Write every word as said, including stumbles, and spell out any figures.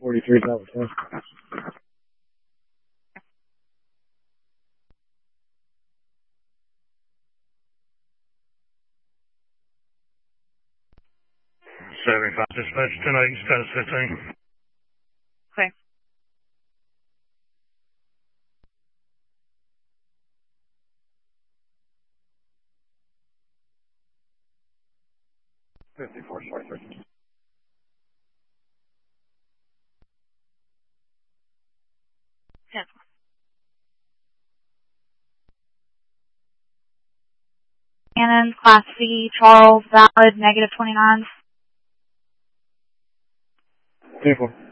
forty-three, Tower ten. seventy-five, dispatch, ten eight, status fifteen. Okay. fifty-four, forty-three. Yes. Cannon, Class C, Charles, valid, negative twenty-nine. ten four.